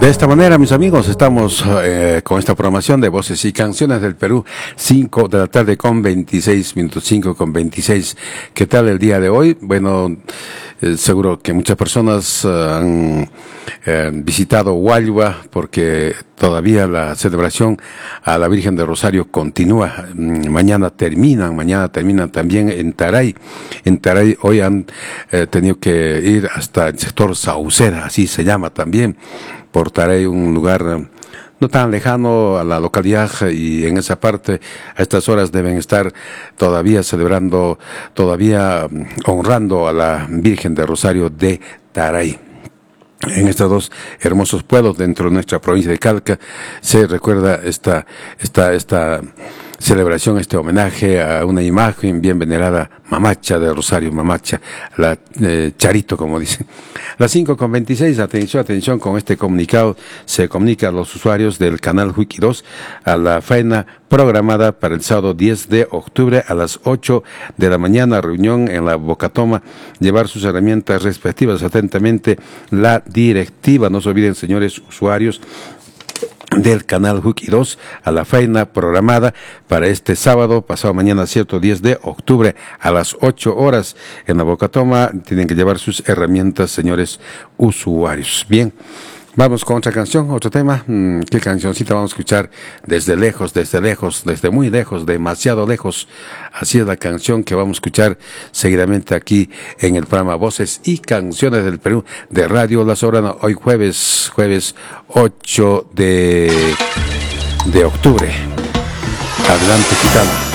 De esta manera, mis amigos, estamos con esta programación de Voces y Canciones del Perú, 5 de la tarde con 26 minutos, 5 con 26. ¿Qué tal el día de hoy? Bueno, seguro que muchas personas han visitado Huayva porque todavía la celebración a la Virgen de Rosario continúa. Mañana terminan también en Taray. En Taray hoy han tenido que ir hasta el sector Sauceda, así se llama también. Por Taray, un lugar no tan lejano a la localidad, y en esa parte a estas horas deben estar todavía celebrando, todavía honrando a la Virgen de Rosario de Taray. En estos dos hermosos pueblos dentro de nuestra provincia de Calca se recuerda esta celebración, este homenaje a una imagen bien venerada, Mamacha de Rosario, Mamacha, la Charito, como dicen. Las 5 con 26, atención con este comunicado. Se comunica a los usuarios del canal Wiki 2 a la faena programada para el sábado 10 de octubre a las 8 de la mañana, reunión en la Bocatoma, llevar sus herramientas respectivas. Atentamente, la directiva. No se olviden, señores usuarios del canal Wiki 2, a la faena programada para este sábado, pasado mañana, cierto, 10 de octubre, a las 8 horas, en la Bocatoma. Tienen que llevar sus herramientas, señores usuarios. Bien, vamos con otra canción, otro tema. ¿Qué cancioncita vamos a escuchar? Desde lejos, desde muy lejos, demasiado lejos. Así es la canción que vamos a escuchar seguidamente aquí en el programa Voces y Canciones del Perú de Radio La Soberana. Hoy jueves 8 de octubre. Adelante, Gitano.